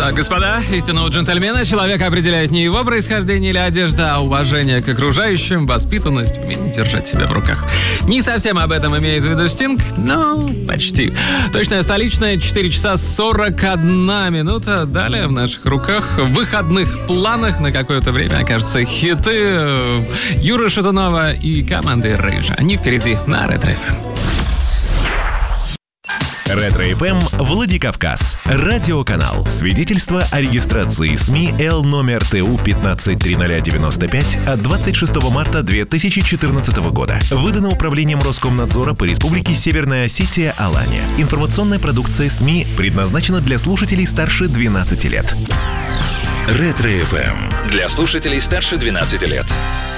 Так, господа, истинного джентльмена человек определяет не его происхождение или одежда, а уважение к окружающим, воспитанность, умение держать себя в руках. Не совсем об этом имеет в виду Стинг, но почти. Точная столичная, 4 часа 41 минута. Далее в наших руках в выходных планах на какое-то время окажутся хиты Юры Шатунова и команды Рыжа. Они впереди на Ретро-ФМ. Ретро-ФМ Владикавказ. Радиоканал. Свидетельство о регистрации СМИ Л номер ТУ 15-30095 от 26 марта 2014 года. Выдано Управлением Роскомнадзора по Республике Северная Осетия Алания. Информационная продукция СМИ предназначена для слушателей старше 12 лет. Ретро-ФМ. Для слушателей старше 12 лет.